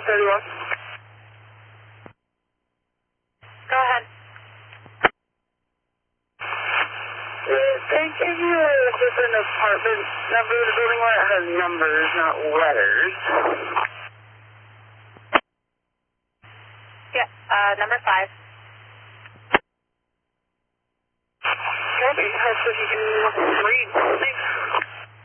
31. Go ahead. Did they give you a different apartment number? The building where it has numbers, not letters. Yeah, number 5. Okay, that's if you can read. Thanks.